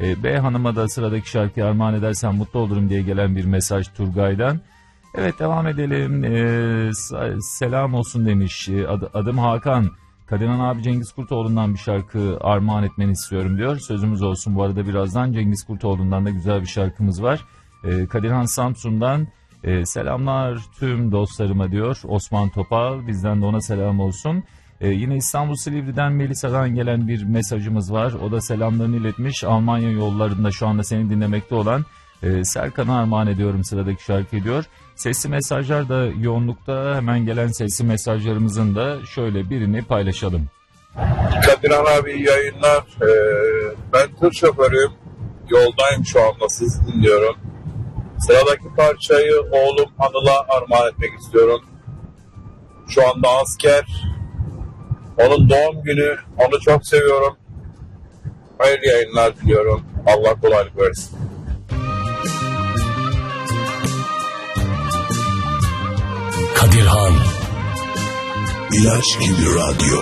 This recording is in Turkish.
B hanıma da sıradaki şarkıyı armağan edersen mutlu olurum diye gelen bir mesaj Turgay'dan. Evet, devam edelim. Selam olsun demiş. Adım Hakan. Kadirhan abi Cengiz Kurtoğlu'ndan bir şarkı armağan etmeni istiyorum diyor. Sözümüz olsun. Bu arada birazdan Cengiz Kurtoğlu'ndan da güzel bir şarkımız var. Kadirhan Samsun'dan selamlar tüm dostlarıma diyor. Osman Topal, bizden de ona selam olsun. Yine İstanbul Silivri'den Melisa'dan gelen bir mesajımız var. O da selamlarını iletmiş. Almanya yollarında şu anda seni dinlemekte olan Serkan'a armağan ediyorum sıradaki şarkı diyor. Sesli mesajlar da yoğunlukta, hemen gelen sesli mesajlarımızın da şöyle birini paylaşalım. Kadirhan abi iyi yayınlar. Ben tır şoförüyüm. Yoldayım şu anda, sizi dinliyorum. Sıradaki parçayı oğlum Anıl'a armağan etmek istiyorum. Şu anda asker. Onun doğum günü. Onu çok seviyorum. Hayırlı yayınlar diliyorum. Allah kolaylık versin. Kadirhan İlaç gibi radyo.